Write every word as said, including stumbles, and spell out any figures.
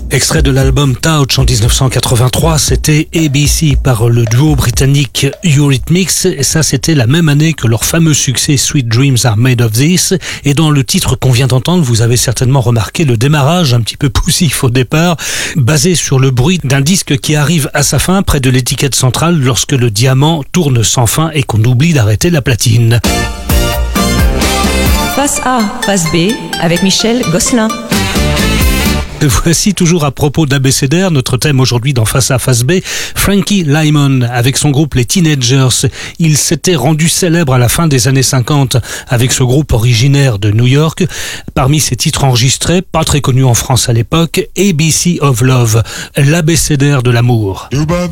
Extrait de l'album Touch en dix-neuf cent quatre-vingt-trois, c'était A B C par le duo britannique Eurythmics, et ça c'était la même année que leur fameux succès Sweet Dreams Are Made of This, et dans le titre qu'on vient d'entendre, vous avez certainement remarqué le démarrage un petit peu poussif au départ, basé sur le bruit d'un disque qui arrive à sa fin près de l'étiquette centrale lorsque le diamant tourne sans fin et qu'on oublie d'arrêter la platine. Face A, face B, avec Michel Gosselin. Voici toujours à propos d'abécédaire, notre thème aujourd'hui dans Face A, Face B, Frankie Lymon avec son groupe les Teenagers. Il s'était rendu célèbre à la fin des années cinquante avec ce groupe originaire de New York. Parmi ses titres enregistrés, pas très connus en France à l'époque, A B C of Love, l'abécédaire de l'amour.